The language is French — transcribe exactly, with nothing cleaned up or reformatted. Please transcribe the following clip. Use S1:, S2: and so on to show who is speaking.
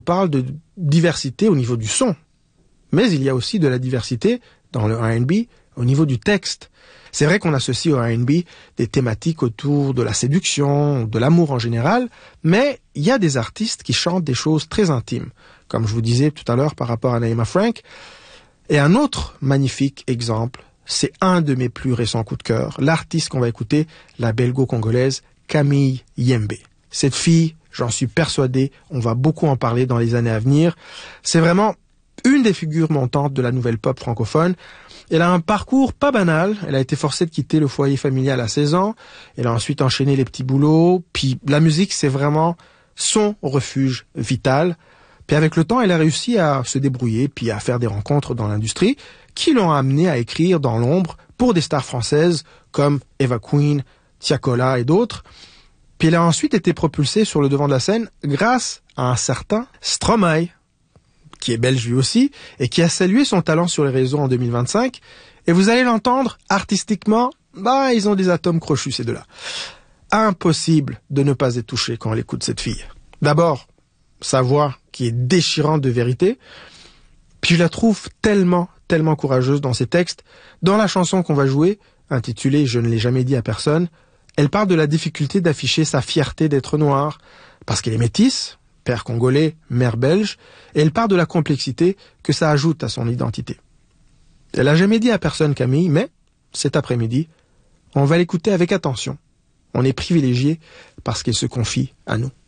S1: On parle de diversité au niveau du son, mais il y a aussi de la diversité dans le R and B au niveau du texte. C'est vrai qu'on associe au R and B des thématiques autour de la séduction, de l'amour en général, mais il y a des artistes qui chantent des choses très intimes, comme je vous disais tout à l'heure par rapport à Naïma Frank. Et un autre magnifique exemple, c'est un de mes plus récents coups de cœur, l'artiste qu'on va écouter, la belgo-congolaise Camille Yembe. Cette fille, j'en suis persuadé, on va beaucoup en parler dans les années à venir. C'est vraiment une des figures montantes de la nouvelle pop francophone. Elle a un parcours pas banal. Elle a été forcée de quitter le foyer familial à seize ans. Elle a ensuite enchaîné les petits boulots. Puis la musique, c'est vraiment son refuge vital. Puis avec le temps, elle a réussi à se débrouiller puis à faire des rencontres dans l'industrie qui l'ont amenée à écrire dans l'ombre pour des stars françaises comme Eva Queen, Tiakola et d'autres. Puis elle a ensuite été propulsée sur le devant de la scène grâce à un certain Stromae, qui est belge lui aussi, et qui a salué son talent sur les réseaux en deux mille vingt-cinq. Et vous allez l'entendre, artistiquement, bah, ils ont des atomes crochus, ces deux-là. Impossible de ne pas être touché quand on écoute cette fille. D'abord, sa voix qui est déchirante de vérité, puis je la trouve tellement, tellement courageuse dans ses textes. Dans la chanson qu'on va jouer, intitulée « Je ne l'ai jamais dit à personne », elle parle de la difficulté d'afficher sa fierté d'être noire, parce qu'elle est métisse, père congolais, mère belge, et elle parle de la complexité que ça ajoute à son identité. Elle a jamais dit à personne, Camille, mais cet après-midi, on va l'écouter avec attention. On est privilégié parce qu'elle se confie à nous.